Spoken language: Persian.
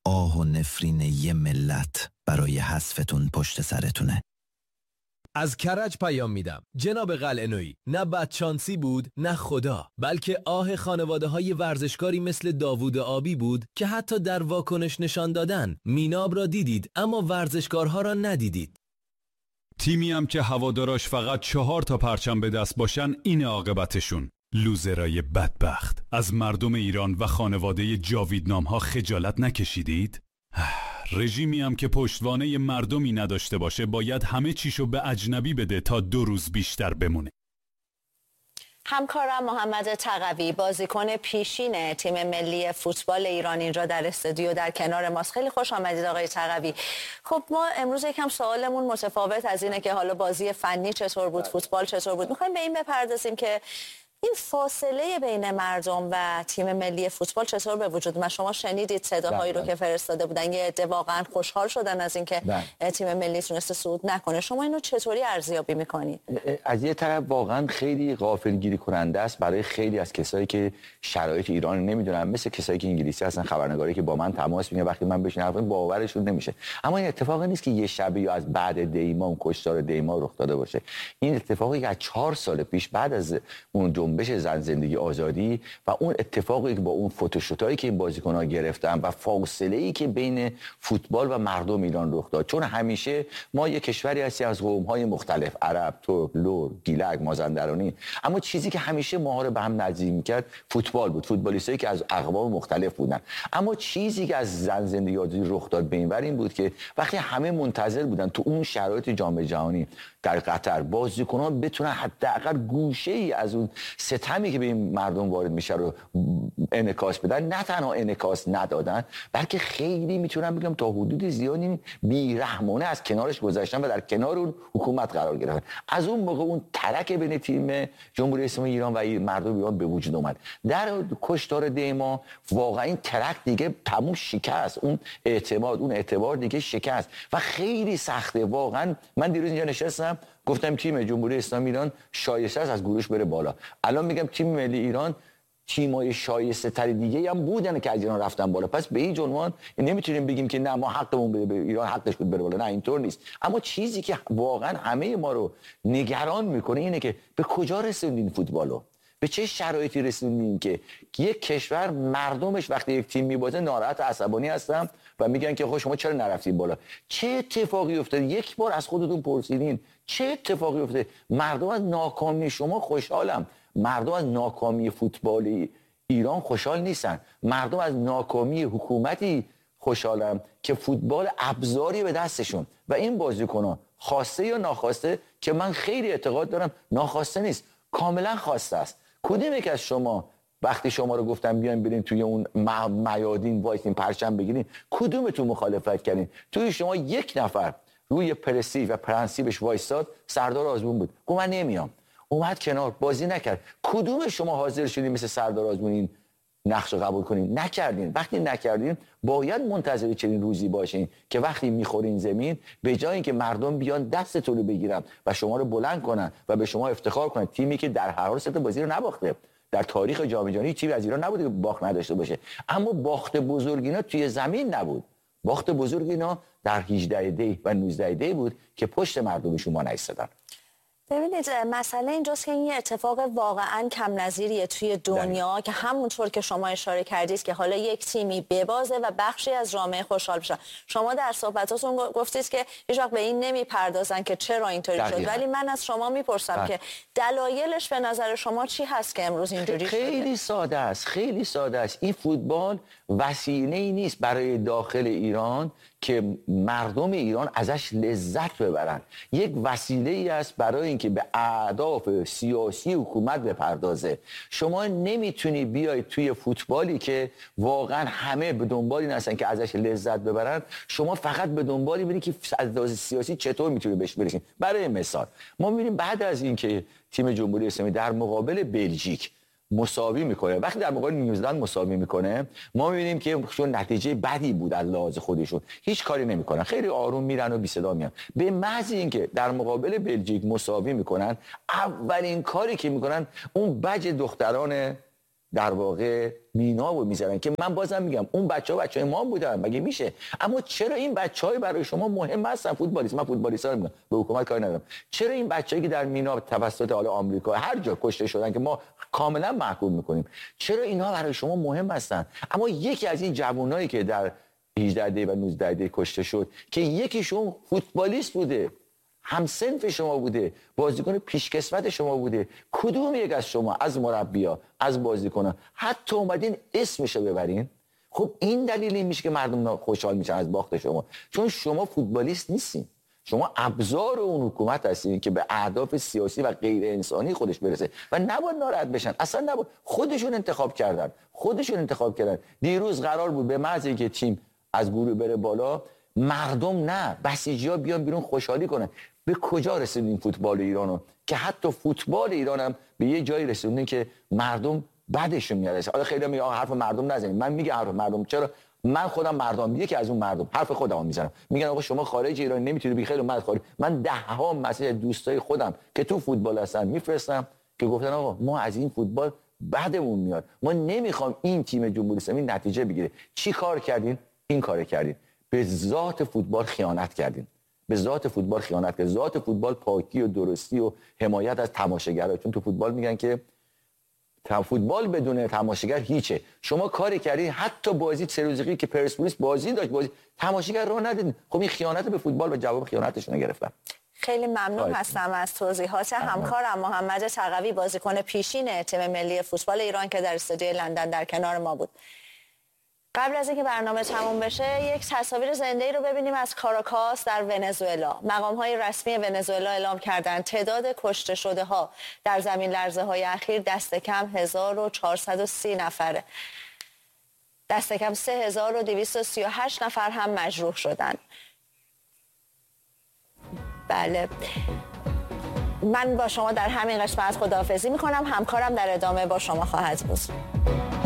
آه و نفرین یه ملت برای حذفتون پشت سرتونه. از کرج پیام میدم جناب قلعه‌نویی، نه بدشانسی بود نه خدا، بلکه آه خانواده های ورزشکاری مثل داوود آبی بود که حتی در واکنش نشان دادن میناب را دیدید اما ورزشکارها را ندیدید. تیمی هم که هواداراش فقط 4 تا پرچم به دست باشن این عاقبتشون. لوزرای بدبخت. از مردم ایران و خانواده جاویدنام ها خجالت نکشیدید؟ رژیمی هم که پشتوانه مردمی نداشته باشه باید همه چیشو به اجنبی بده تا 2 روز بیشتر بمونه. همکارم محمد تقوی، بازیکن پیشین تیم ملی فوتبال ایران، اینجا در استودیو در کنار ماست. خیلی خوش آمدید آقای تقوی. خب ما امروز یکم سوالمون متفاوت از اینه که حالا بازی فنی چطور بود، فوتبال چطور بود. میخوایم به این بپردازیم که این فاصله بین مردم و تیم ملی فوتبال چطور به وجود اومد؟ شما شنیدید صداهایی رو که فرستاده بودن، یه عده واقعا خوشحال شدن از اینکه تیم ملی تونسته صعود نکنه. شما اینو چطوری ارزیابی میکنید؟ از یه طرف واقعا خیلی غافلگیری کننده است برای خیلی از کسایی که شرایط ایران نمیدونن، مثل کسایی که انگلیسی هستن، خبرنگاری که با من تماس میگیرن، وقتی من بهشون حرف میزنم باورشون نمیشه. اما این اتفاقی نیست که یه شب یا از بعد دیما اون کشتار دیما رخ داده باشه. این اتفاقی که از 4 سال پیش بعد از اون جنبش زن زندگی آزادی و اون اتفاقی که با اون فتوشوتایی که این بازیکن‌ها گرفتن و فاصله‌ای که بین فوتبال و مردم ایران رخ داد، چون همیشه ما یک کشوری هستیم از قوم‌های مختلف، عرب، ترک، لور، گیلک، مازندرانی، اما چیزی که همیشه ما رو به هم نزدیک می‌کرد فوتبال بود، فوتبالیستایی که از اقوام مختلف بودن. اما چیزی که از زن زندگی آزادی رخ داد به این بود که وقتی همه منتظر بودن تو اون شرایط جام جهانی در قطر بازیکنان بتونن حداقل گوشه‌ای از اون ستمی که به این مردم وارد میشه رو انعکاس بدن، نه تنها انعکاس ندادن بلکه خیلی میتونم بگم تا حدود زیادی بیرحمانه از کنارش گذشتن و در کنار اون حکومت قرار گرفتن. از اون موقع اون ترک بین تیم جمهوری اسلامی ایران و مردم ایران به وجود اومد. در کشتار دیما واقعا این ترک دیگه تموم شکست، اون اعتبار دیگه شکست و خیلی سخته. واقعا من دیروز اینجا نشستم گفتم تیم جمهوری اسلامی ایران شایسته است از گروهش بره بالا. الان میگم تیم ملی ایران تیمای شایسته تری دیگه هم بودن که از ایران رفتن بالا. پس به این عنوان نمیتونیم بگیم که نه ما حقمون بده به ایران، حقش بود بره بالا. نه اینطور نیست. اما چیزی که واقعا همه ما رو نگران میکنه اینه که به کجا رسوندین فوتبالو؟ به چه شرایطی رسوندین که یک کشور مردمش وقتی یک تیم میبازه ناراحت و عصبانی هستن و میگن که خب شما چرا نرفتین بالا؟ چه اتفاقی افتاد؟ یک بار از خودتون پرسیدین چه اتفاقی افتاد؟ مردم از ناکامی شما خوشحالن، مردم از ناکامی فوتبال ایران خوشحال نیستن، مردم از ناکامی حکومتی خوشحالن که فوتبال ابزاری به دستشون و این بازیکنان خواسته یا ناخواسته، که من خیلی اعتقاد دارم ناخواسته نیست، کاملا خواسته است. کدوم یک از شما وقتی شما رو گفتم بیاین برین توی اون میادین وایسین پرچم بگیرین، کدومتون مخالفت کردین؟ توی شما یک نفر روی پرستیژ و پرنسیبش وایساد، سردار آزمون بود، گفت من نمیام، اومد کنار، بازی نکرد. کدوم شما حاضر شدین مثل سردار آزمون این نقش رو قبول کنین؟ نکردین. وقتی نکردین باید منتظر چنین روزی باشین که وقتی میخورین زمین، به جای اینکه مردم بیان دستتون رو بگیرن و شما رو بلند کنن و به شما افتخار کنن، تیمی که در هر حال 3 تا بازی رو نباخته، در تاریخ جام جهانی تیمی از ایران نبوده که باخت نداشته باشه، اما باخت بزرگ اینا توی زمین نبود. باخت بزرگ اینا در 18 دی و 19 دی بود که پشت مردمشون ما نایستادن. ببینید مسئله اینجاست که این اتفاق واقعا کم نظیریه توی دنیا که همونطور که شما اشاره کردید که حالا یک تیمی ببازه و بخشی از جامعه خوشحال بشن. شما در صحبتاتون گفتید که هیچ وقت به این نمیپردازن که چرا اینطوری شد، ولی من از شما میپرسم که دلایلش به نظر شما چی هست که امروز اینجوری شده؟ خیلی ساده است، خیلی ساده است. این فوتبال وسیله‌ای نیست برای داخل ایران که مردم ایران ازش لذت ببرن، یک وسیله‌ای است برای اینکه به اهداف سیاسی حکومت بپردازه. شما نمیتونی بیای توی فوتبالی که واقعا همه به دنبال این هستن که ازش لذت ببرن، شما فقط به دنبالی برید که از لحاظ سیاسی چطور میتونی بهش برسید. برای مثال ما می‌بینیم بعد از اینکه تیم جمهوری اسلامی در مقابل بلژیک مساوی میکنه، وقتی در مقابل نیوزلند مساوی میکنه، ما میبینیم که چون نتیجه بدی بود از لحاظ خودشون هیچ کاری نمیکنن، خیلی آروم میرن و بی صدا میان. به محض اینکه در مقابل بلژیک مساوی میکنن، اولین کاری که میکنن اون بج دختران در واقع مینا رو میذارن که من بازم میگم اون بچهای ما بودن، مگه میشه؟ اما چرا این بچهای برای شما مهم هستن؟ فوتبالیست، من فوتبالیستا رو میگم، به حکومت کاری ندارم. چرا این بچه‌ای که در مینا توسط حالا آمریکا هر جا کشته شدن که ما کاملا محکوم میکنیم، چرا اینها برای شما مهم هستن؟ اما یکی از این جوانایی که در 18 دی و 19 دی کشته شد که یکیشون فوتبالیست بوده، همسنف شما بوده، بازیکن پیشکسوت شما بوده، کدوم یک از شما از مربی‌ها از بازیکنان حتی اومدین اسمشو ببرین؟ خب این دلیل این میشه که مردم خوشحال میشن از باخت شما، چون شما فوتبالیست نیستین، شما ابزار اون حکومت هستین که به اهداف سیاسی و غیر انسانی خودش برسه و نباید ناراحت بشن، اصلا نباید. خودشون انتخاب کردن. دیروز قرار بود به محض اینکه تیم از گروه بره بالا، مردم نه، بسیجی‌ها بیان بیرون خوشحالی کنن. به کجا رسیدیم فوتبال ایرانو که حتی فوتبال ایران هم به یه جایی رسیدیم که مردم بعدشون میاد. حالا خیلی میگن حرف مردم نزنید، من میگم حرف مردم. چرا؟ من خودم مردم، یکی از اون مردم حرف خودمو میزنم، میگن آقا شما خارج ایران نمیتونی بی خیلی اومد خارج. من ده ها مسیج دوستای خودم که تو فوتبال هستن میفرستم که گفتن آقا ما از این فوتبال بعدمون میاد، ما نمیخوام این تیم جمهوری اسلامی نتیجه بگیره. چی کار کردین؟ این کار کردین، به ذات فوتبال خیانت کردین. ذات فوتبال پاکی و درستی و حمایت از تماشاگرها، چون تو فوتبال میگن که فوتبال بدون تماشاگر هیچه. شما کاری کردین حتی بازی سه روزی که پرسپولیس بازی داشت، بازی تماشاگر رو ندیدین. خب این خیانت به فوتبال و جواب خیانتشون گرفتن. خیلی ممنون هستم از توضیحات همکارم محمد تقوی، بازیکن پیشین تیم ملی فوتبال ایران که در استودیوی لندن در کنار ما بود. قبل از اینکه برنامه تموم بشه یک تصاویر زنده‌ای رو ببینیم از کاراکاس در ونزوئلا. مقام‌های رسمی ونزوئلا اعلام کردند تعداد کشته شده‌ها در زمین لرزه‌های اخیر دست کم 1430 نفره. دست کم 3238 نفر هم مجروح شدند. بله، من با شما در همین قسمت خداحافظی می‌کنم. همکارم در ادامه با شما خواهد بود.